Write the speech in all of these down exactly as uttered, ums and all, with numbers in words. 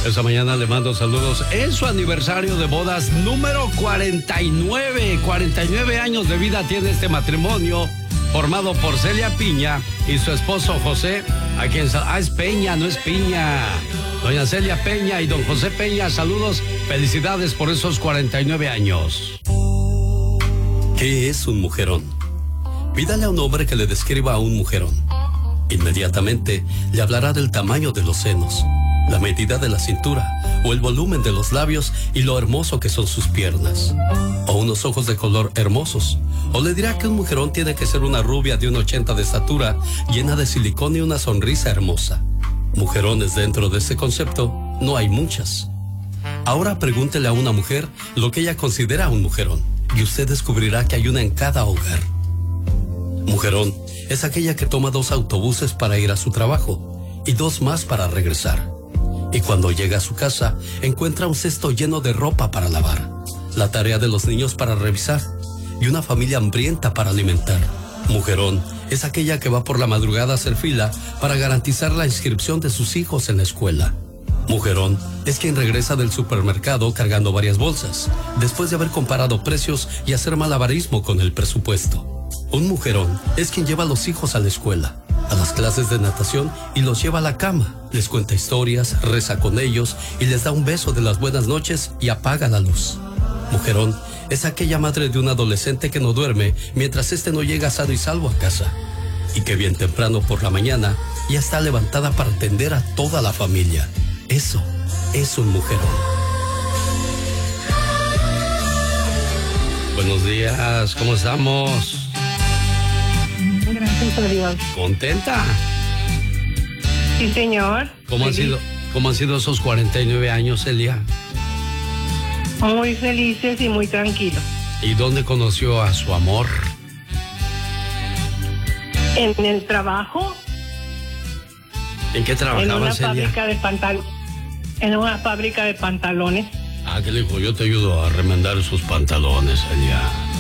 Esta mañana le mando saludos en su aniversario de bodas número cuarenta y nueve. cuarenta y nueve años de vida tiene este matrimonio formado por Celia Piña y su esposo José, a quien... Ah, es Peña, no es Piña. Doña Celia Peña y don José Peña, saludos, felicidades por esos cuarenta y nueve años. ¿Qué es un mujerón? Pídale a un hombre que le describa a un mujerón. Inmediatamente le hablará del tamaño de los senos, la medida de la cintura o el volumen de los labios y lo hermoso que son sus piernas. O unos ojos de color hermosos. O le dirá que un mujerón tiene que ser una rubia de un ochenta de estatura, llena de silicón y una sonrisa hermosa. Mujerones dentro de ese concepto no hay muchas. Ahora pregúntele a una mujer lo que ella considera un mujerón y usted descubrirá que hay una en cada hogar. Mujerón es aquella que toma dos autobuses para ir a su trabajo y dos más para regresar. Y cuando llega a su casa, encuentra un cesto lleno de ropa para lavar, la tarea de los niños para revisar y una familia hambrienta para alimentar. Mujerón es aquella que va por la madrugada a hacer fila para garantizar la inscripción de sus hijos en la escuela. Mujerón es quien regresa del supermercado cargando varias bolsas, después de haber comparado precios y hacer malabarismo con el presupuesto. Un mujerón es quien lleva a los hijos a la escuela, a las clases de natación y los lleva a la cama, les cuenta historias, reza con ellos y les da un beso de las buenas noches y apaga la luz. Mujerón es aquella madre de un adolescente que no duerme mientras éste no llega sano y salvo a casa y que bien temprano por la mañana ya está levantada para atender a toda la familia. Eso es un mujerón. Buenos días, ¿cómo estamos? Gracias a Dios. ¿Contenta? Sí, señor. ¿Cómo han sido, cómo han sido esos cuarenta y nueve años, Celia? Muy felices y muy tranquilos. ¿Y dónde conoció a su amor? En el trabajo. ¿En qué trabajaba, En una Celia? fábrica de pantalones. En una fábrica de pantalones. Ah, que le dijo, yo te ayudo a remendar sus pantalones, Celia.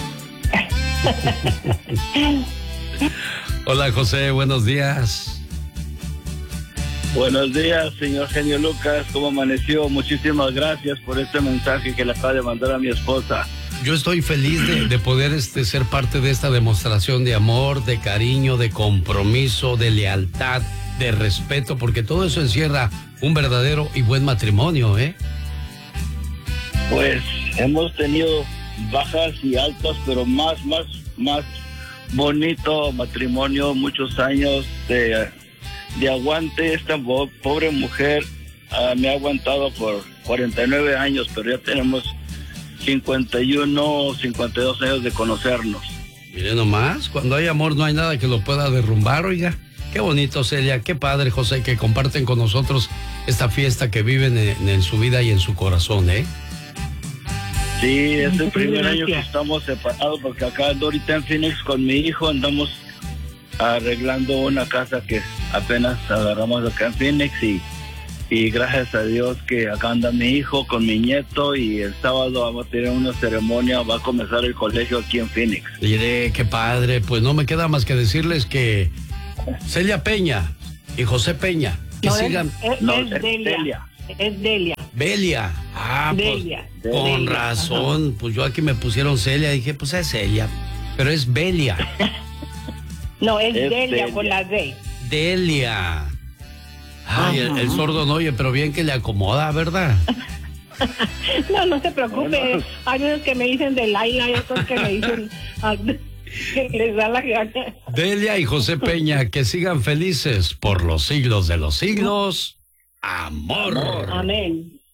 Hola, José, buenos días. Buenos días, señor Genio Lucas, ¿cómo amaneció? Muchísimas gracias por este mensaje que le acaba de mandar a mi esposa. Yo estoy feliz de, de poder este, ser parte de esta demostración de amor, de cariño, de compromiso, de lealtad, de respeto, porque todo eso encierra un verdadero y buen matrimonio, ¿eh? Pues hemos tenido bajas y altas, pero más, más, más bonito matrimonio, muchos años de, de aguante. Esta pobre mujer uh, me ha aguantado por cuarenta y nueve años, pero ya tenemos cincuenta y uno, cincuenta y dos años de conocernos. Mire nomás, cuando hay amor no hay nada que lo pueda derrumbar, oiga. Qué bonito, Celia, qué padre, José, que comparten con nosotros esta fiesta que viven en, en su vida y en su corazón, ¿eh? Sí, es el primer año que estamos separados porque acá ando ahorita en Phoenix con mi hijo, andamos arreglando una casa que apenas agarramos acá en Phoenix y, y gracias a Dios que acá anda mi hijo con mi nieto y el sábado vamos a tener una ceremonia, va a comenzar el colegio aquí en Phoenix. Diré, qué padre, pues no me queda más que decirles que Celia Peña y José Peña, que no, sigan... Es, es, no, es Delia. Delia. Es Delia. Belia. Ah, Delia. pues con Delia. razón. Ajá. Pues yo aquí me pusieron Celia, dije, pues es Celia, pero es Belia. No, es, es Delia, Delia con la D. Delia. Ay, el, el sordo no oye, pero bien que le acomoda, ¿verdad? No, no se preocupe. Hay unos que me dicen de Laila y otros que me dicen ah, que les da la gana. Delia y José Peña, que sigan felices por los siglos de los siglos. Amor. Amén.